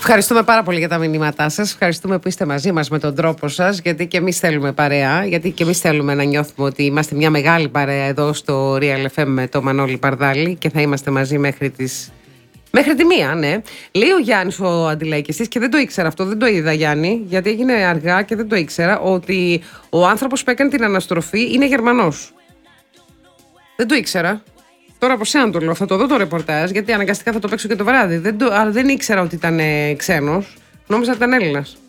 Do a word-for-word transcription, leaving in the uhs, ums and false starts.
Ευχαριστούμε πάρα πολύ για τα μηνύματά σας. Ευχαριστούμε που είστε μαζί μας με τον τρόπο σας, γιατί και εμείς θέλουμε παρέα. Γιατί και εμείς θέλουμε να νιώθουμε ότι είμαστε μια μεγάλη παρέα εδώ στο Real εφ εμ με το Μανώλη Παρδάλη και θα είμαστε μαζί μέχρι τις. Μέχρι τη μία, ναι. Λέει ο Γιάννης ο Αντιλαϊκιστής, και δεν το ήξερα αυτό, δεν το είδα, Γιάννη, γιατί έγινε αργά και δεν το ήξερα, ότι ο άνθρωπος που έκανε την αναστροφή είναι Γερμανός. Δεν το ήξερα. Τώρα από σένα το λέω, θα το δω το ρεπορτάζ, γιατί αναγκαστικά θα το παίξω και το βράδυ. Δεν το, αλλά δεν ήξερα ότι ήταν ε, ξένος. Νόμιζα ότι ήταν Έλληνας.